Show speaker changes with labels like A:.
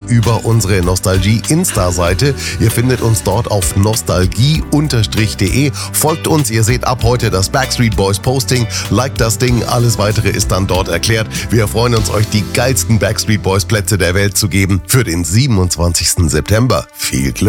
A: über unsere Nostalgie-Insta-Seite. Ihr findet uns dort auf nostalgie_de. Folgt uns, ihr seht ab heute das Backstreet Boys Posting. Liked das Ding, alles weitere ist dann dort erklärt. Wir freuen uns, euch die geilsten Backstreet Boys Plätze der Welt zu geben für den 27. September. Viel Glück!